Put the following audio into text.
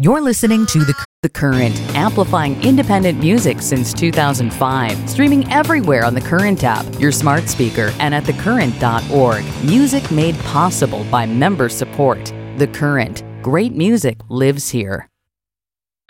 You're listening to The Current, amplifying independent music since 2005. Streaming everywhere on The Current app, your smart speaker, and at thecurrent.org. Music made possible by member support. The Current. Great music lives here.